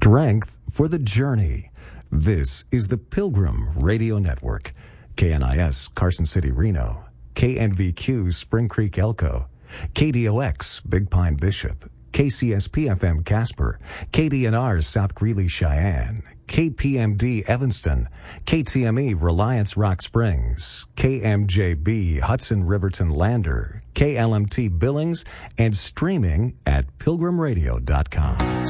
Strength for the journey. This is the Pilgrim Radio Network. KNIS, Carson City, Reno. KNVQ, Spring Creek, Elko. KDOX, Big Pine, Bishop. KCSP-FM, Casper. KDNR, South Greeley, Cheyenne. KPMD, Evanston. KTME, Reliance, Rock Springs. KMJB, Hudson, Riverton, Lander. KLMT, Billings, and streaming at pilgrimradio.com.